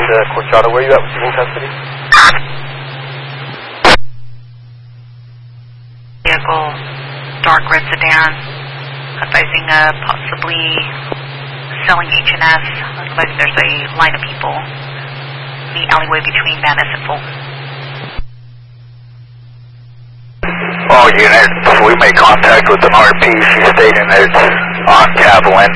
Corchado, where are you at with you in custody? Vehicle, dark red sedan, advising possibly selling H&S, advising there's a line of people in the alleyway between Madness and Fulton. All units, we made contact with an RP. She's stating that it's on Cavaland.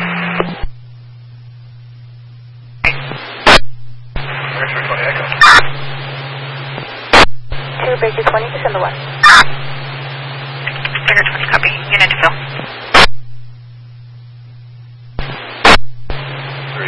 Baker 20, descend the west. Baker 20, copy. Unit to fill. 3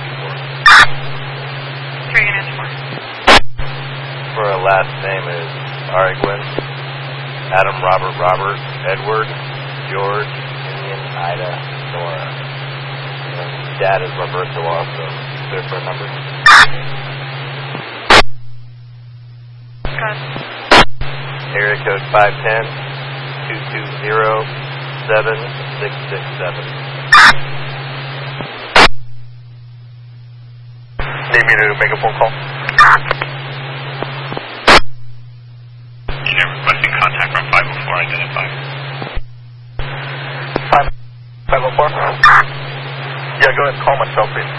units more. For our last name is Arigwin, Adam, Robert, Edward, George, Indian, Ida, Nora. And Dad is Roberto also. Clear for a number? Area code 510-220-7667. Need me to make a phone call? Unit requesting contact from 504, identify. 504? Yeah, go ahead and call myself, please.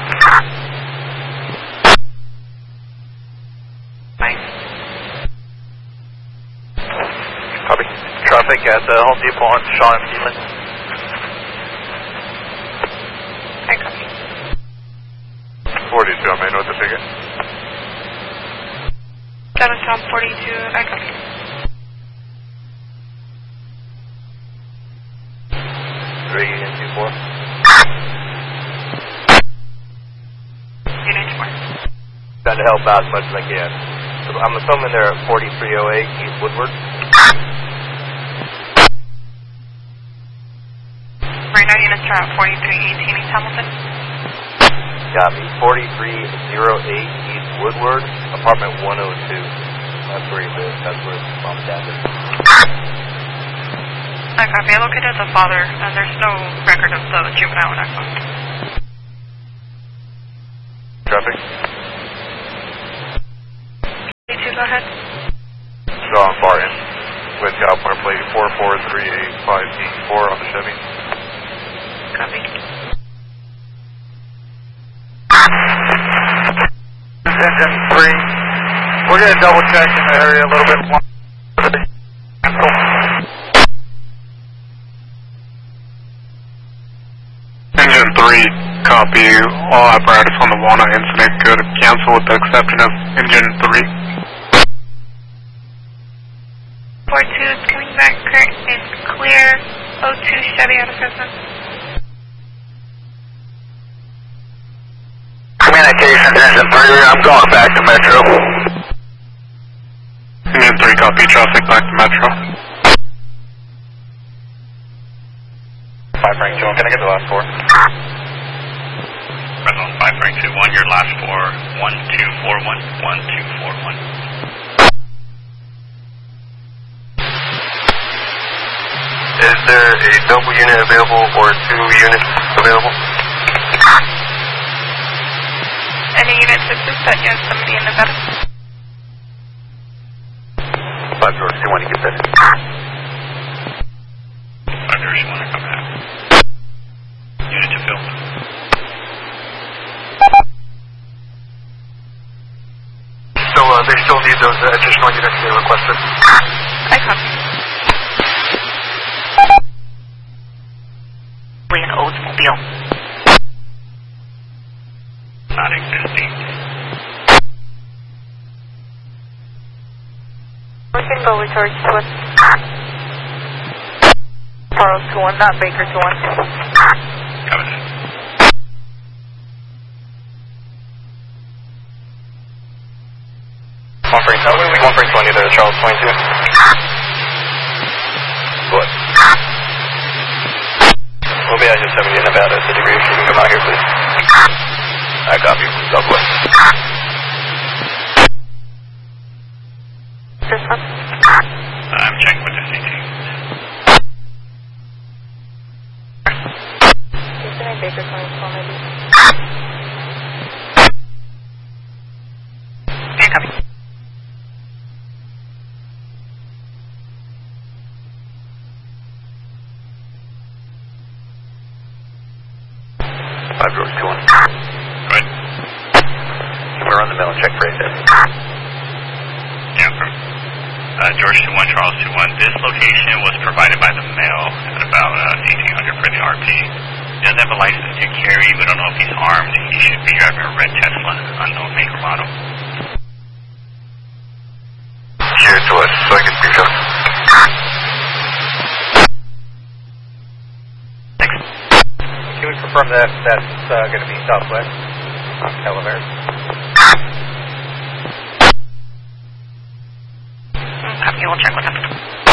Copy. Traffic at Home Depot on Shaw and Seaman. I copy. 42, I may know the figure. 7 Tom 42, I copy. Unit 24. Unit 4. Trying to help out as much as I can. I'm assuming they're at 4308 East Woodward. Right now, units are at 4318 East Hamilton. Copy. 4308 East Woodward, apartment 102. That's where he lives. That's where his mom and dad live. I copy. I located the father, and there's no record of the juvenile in Echo. Traffic. 42, go ahead. John Barton with California plate 44385D4 on the Chevy. Copy. Engine 3. We're going to double check in the area a little bit more. Engine 3, copy. All apparatus on the Walnut incident go to cancel with the exception of Engine 3. 42 is coming back. Current is clear. 02 Chevy out of business. Communications Engine 3, I'm going back to Metro. Engine 3, copy. Traffic back to Metro. 5 Frank 2, can I get the last 4? Present 5 Frank 2-1, your last 4, 1241, 1241. Is there a double unit available or 2 units available? Any units assist at Unit 70 in Nevada? 5 doors, you want to get that? 5 doors, you want to come back. Unit to fill. So they still need those additional units they requested? I copy. An Oldsmobile. Not existing. We can go with George to 1. Charles to 1, not Baker to 1. Covenant. One Frank 20 there, Charles 22. What? We'll be at your 70 in Nevada at the degree if you can come out here, please. I copy from Southwest. This one? I'm checking with the CT. Isn't it Baker 24 maybe? 5 George 2-1. Go ahead. We're on the mill, check for ASAP. Yeah, from George 2-1, Charles 2-1. This location was provided by the mail at about 1800 for the RP. He doesn't have a license to carry. We don't know if he's armed. He should be driving a red Tesla, unknown make or model. Cheers to us, so I can brief up. Thanks. Can we confirm that that's going to be Southwest on Calavera? Copy, we'll check what's happening.